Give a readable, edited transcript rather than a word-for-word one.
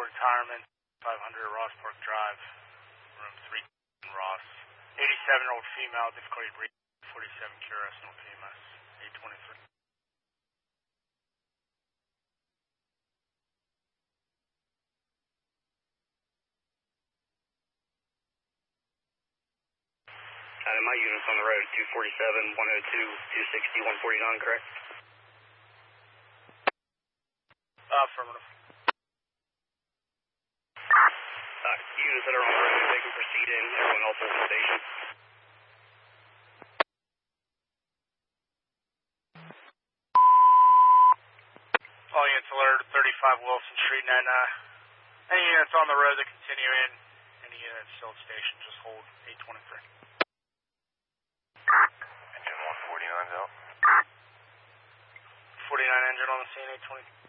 retirement, 500 Ross Park Drive, room 3, Ross. 87-year-old female, difficulty breathing, 47 QRS, no PMS, 823. My unit's on the road, 247, 102, 260, 149, correct? Affirmative. Units that are on the road, they can proceed in. Everyone else is in station. All units alert, 35 Wilson Street, and any units on the road that continue in, any units still at station, just hold 823. Engine 149's out. 49 engine on the scene, 820.